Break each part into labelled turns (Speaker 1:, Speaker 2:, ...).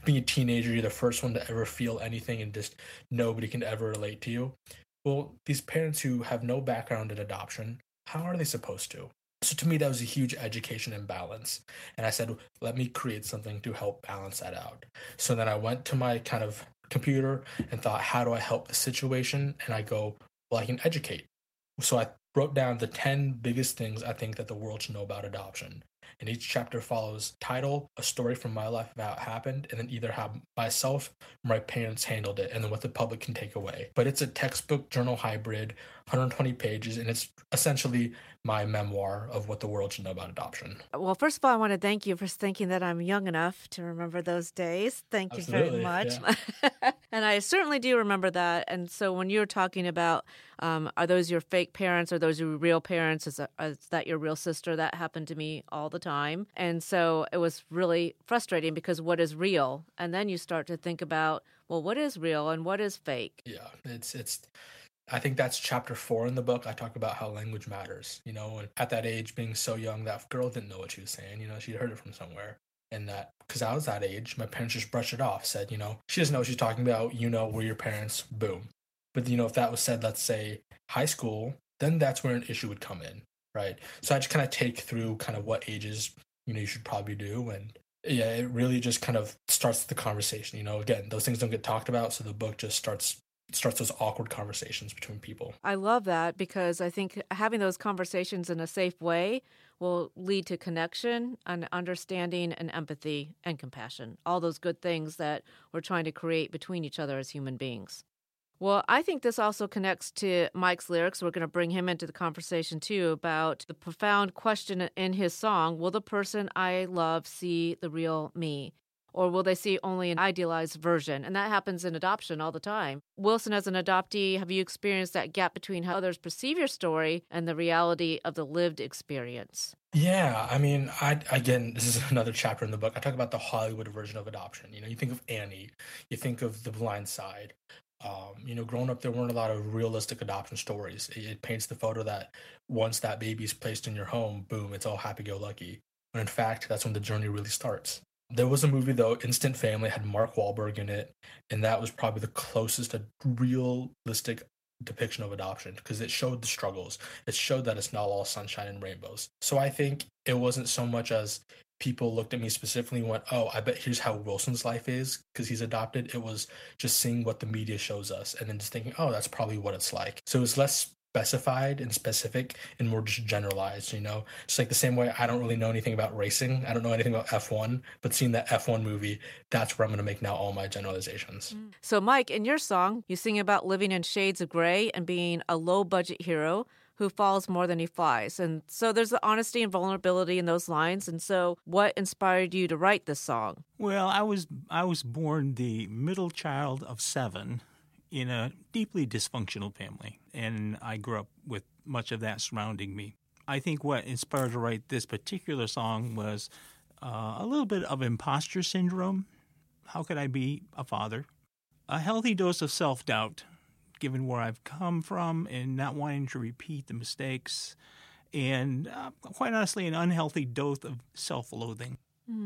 Speaker 1: being a teenager, you're the first one to ever feel anything and just nobody can ever relate to you. Well, these parents who have no background in adoption, how are they supposed to? So to me, that was a huge education imbalance. And I said, let me create something to help balance that out. So then I went to my kind of computer and thought, how do I help the situation? And I go, well, I can educate. So I wrote down the 10 biggest things I think that the world should know about adoption. And each chapter follows title, a story from my life of how it happened, and then either how myself or my parents handled it, and then what the public can take away. But it's a textbook journal hybrid, 120 pages, and it's essentially my memoir of what the world should know about adoption.
Speaker 2: Well, first of all, I want to thank you for thinking that I'm young enough to remember those days. Thank you very
Speaker 1: Absolutely,
Speaker 2: much.
Speaker 1: yeah.
Speaker 2: And I certainly do remember that. And so when you're talking about, are those your fake parents? Are those your real parents? Is that your real sister? That happened to me all the time. And so it was really frustrating because what is real? And then you start to think about, well, what is real and what is fake?
Speaker 1: Yeah, it's. I think that's chapter 4 in the book. I talk about how language matters, and at that age, being so young, that girl didn't know what she was saying, she'd heard it from somewhere. And that, because I was that age, my parents just brushed it off, said, she doesn't know what she's talking about, we're your parents, boom. But, if that was said, let's say, high school, then that's where an issue would come in, right? So I just kind of take through kind of what ages, you should probably do. And yeah, it really just kind of starts the conversation, again, those things don't get talked about. So the book just starts those awkward conversations between people.
Speaker 2: I love that because I think having those conversations in a safe way will lead to connection and understanding and empathy and compassion, all those good things that we're trying to create between each other as human beings. Well, I think this also connects to Mike's lyrics. We're going to bring him into the conversation, too, about the profound question in his song, will the person I love see the real me? Or will they see only an idealized version? And that happens in adoption all the time. Wilson, as an adoptee, have you experienced that gap between how others perceive your story and the reality of the lived experience?
Speaker 1: Yeah, I mean, again, this is another chapter in the book. I talk about the Hollywood version of adoption. You think of Annie, you think of The Blind Side. Growing up, there weren't a lot of realistic adoption stories. It paints the photo that once that baby's placed in your home, boom, it's all happy-go-lucky. When in fact, that's when the journey really starts. There was a movie, though, Instant Family, had Mark Wahlberg in it, and that was probably the closest to realistic depiction of adoption because it showed the struggles. It showed that it's not all sunshine and rainbows. So I think it wasn't so much as people looked at me specifically and went, oh, I bet here's how Wilson's life is because he's adopted. It was just seeing what the media shows us and then just thinking, oh, that's probably what it's like. So it was less specified and specific and more just generalized, just like the same way I don't really know anything about racing. I don't know anything about F1, but seeing that F1 movie, that's where I'm going to make now all my generalizations.
Speaker 2: So Mike, in your song, you sing about living in shades of gray and being a low budget hero who falls more than he flies. And so there's the honesty and vulnerability in those lines. And so what inspired you to write this song?
Speaker 3: Well, I was born the middle child of 7 in a deeply dysfunctional family, and I grew up with much of that surrounding me. I think what inspired to write this particular song was a little bit of imposter syndrome. How could I be a father? A healthy dose of self-doubt, given where I've come from and not wanting to repeat the mistakes, and quite honestly, an unhealthy dose of self-loathing.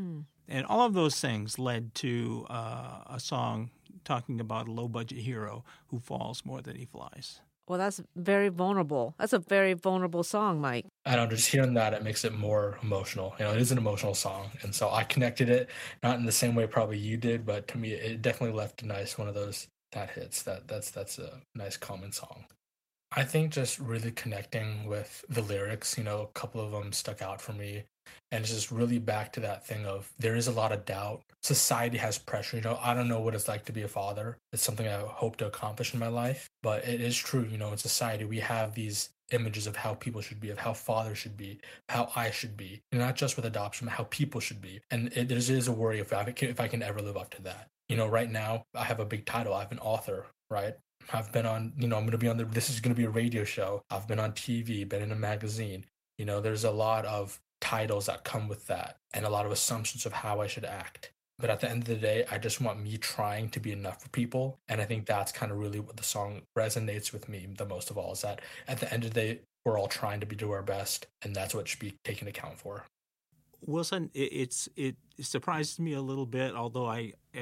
Speaker 3: And all of those things led to a song talking about a low-budget hero who falls more than he flies.
Speaker 2: Well, that's very vulnerable. That's a very vulnerable song, Mike.
Speaker 1: I don't know, just hearing that, it makes it more emotional. It is an emotional song. And so I connected it, not in the same way probably you did, but to me, it definitely left a nice one of those that hits. That's a nice common song. I think just really connecting with the lyrics, a couple of them stuck out for me. And it's just really back to that thing of there is a lot of doubt. Society has pressure. I don't know what it's like to be a father. It's something I hope to accomplish in my life. But it is true, in society, we have these images of how people should be, of how fathers should be, how I should be. And not just with adoption, but how people should be. And there is a worry if I can ever live up to that. Right now, I have a big title. I have an author, right? I've been on, I'm going to be on this is going to be a radio show. I've been on TV, been in a magazine. There's a lot of titles that come with that and a lot of assumptions of how I should act. But at the end of the day, I just want me trying to be enough for people. And I think that's kind of really what the song resonates with me the most of all, is that at the end of the day, we're all trying to do our best. And that's what should be taken account for.
Speaker 3: Wilson, it surprises me a little bit, although I